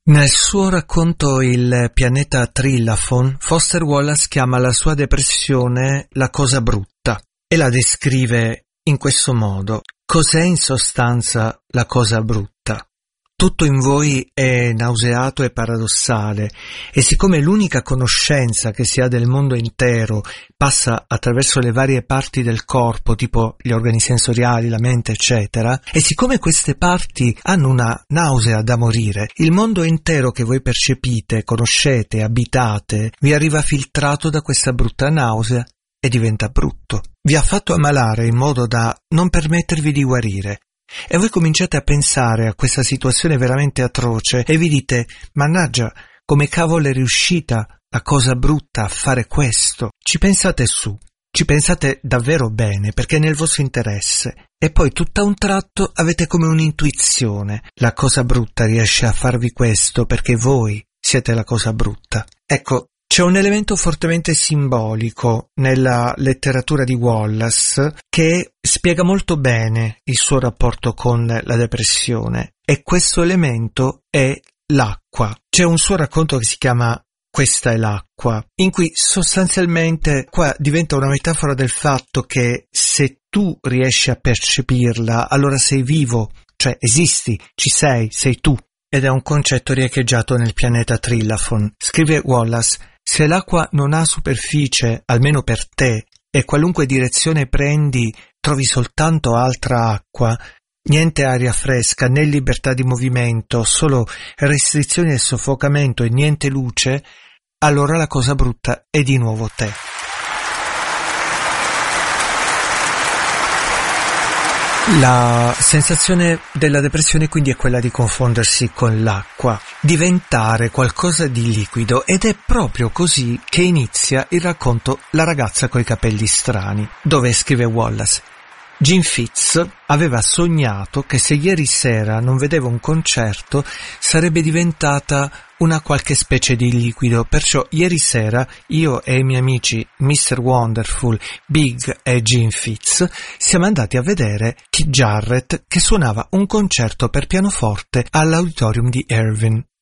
Nel suo racconto Il pianeta Trillafon, Foster Wallace chiama la sua depressione la cosa brutta e la descrive in questo modo. Cos'è in sostanza la cosa brutta? Tutto in voi è nauseato e paradossale, e siccome l'unica conoscenza che si ha del mondo intero passa attraverso le varie parti del corpo, tipo gli organi sensoriali, la mente, eccetera, e siccome queste parti hanno una nausea da morire, il mondo intero che voi percepite, conoscete, abitate, vi arriva filtrato da questa brutta nausea e diventa brutto. Vi ha fatto ammalare in modo da non permettervi di guarire. E voi cominciate a pensare a questa situazione veramente atroce e vi dite: mannaggia, come cavolo è riuscita la cosa brutta a fare questo? Ci pensate su, ci pensate davvero bene perché è nel vostro interesse, e poi tutto a un tratto avete come un'intuizione: la cosa brutta riesce a farvi questo perché voi siete la cosa brutta. Ecco, c'è un elemento fortemente simbolico nella letteratura di Wallace che spiega molto bene il suo rapporto con la depressione, e questo elemento è l'acqua. C'è un suo racconto che si chiama Questa è l'acqua, in cui sostanzialmente qua diventa una metafora del fatto che se tu riesci a percepirla, allora sei vivo, cioè esisti, ci sei tu. Ed è un concetto riecheggiato nel pianeta Trillafon. Scrive Wallace: se l'acqua non ha superficie, almeno per te, e qualunque direzione prendi trovi soltanto altra acqua, niente aria fresca né libertà di movimento, solo restrizioni e soffocamento e niente luce, allora la cosa brutta è di nuovo te. La sensazione della depressione quindi è quella di confondersi con l'acqua, diventare qualcosa di liquido, ed è proprio così che inizia il racconto La ragazza coi capelli strani, dove scrive Wallace: Jim Fitz aveva sognato che se ieri sera non vedeva un concerto sarebbe diventata una qualche specie di liquido, perciò ieri sera io e i miei amici Mr. Wonderful, Big e Jim Fitz siamo andati a vedere Keith Jarrett che suonava un concerto per pianoforte all'auditorium di Irvine.